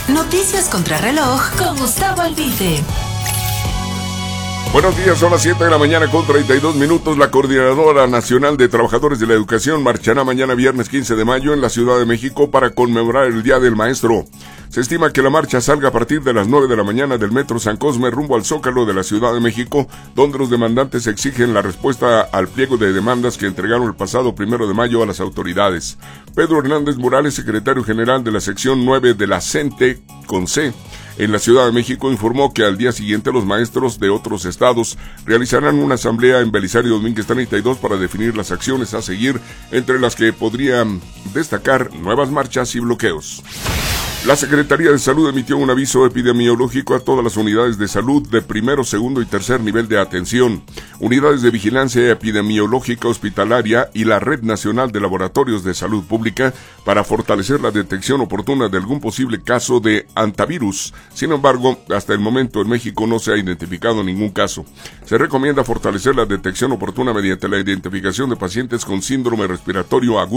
Noticias contra reloj con Gustavo Albite. Buenos días, son las 7 de la mañana con 32 minutos. La Coordinadora Nacional de Trabajadores de la Educación marchará mañana viernes 15 de mayo en la Ciudad de México para conmemorar el Día del Maestro. Se estima que la marcha salga a partir de las 9 de la mañana del Metro San Cosme rumbo al Zócalo de la Ciudad de México, donde los demandantes exigen la respuesta al pliego de demandas que entregaron el pasado 1 de mayo a las autoridades. Pedro Hernández Morales, secretario general de la sección 9 de la CENTE, con C, en la Ciudad de México, informó que al día siguiente los maestros de otros estados realizarán una asamblea en Belisario Domínguez 32 para definir las acciones a seguir, entre las que podrían destacar nuevas marchas y bloqueos. La Secretaría de Salud emitió un aviso epidemiológico a todas las unidades de salud de primero, segundo y tercer nivel de atención, unidades de vigilancia epidemiológica hospitalaria y la Red Nacional de Laboratorios de Salud Pública para fortalecer la detección oportuna de algún posible caso de hantavirus. Sin embargo, hasta el momento en México no se ha identificado ningún caso. Se recomienda fortalecer la detección oportuna mediante la identificación de pacientes con síndrome respiratorio agudo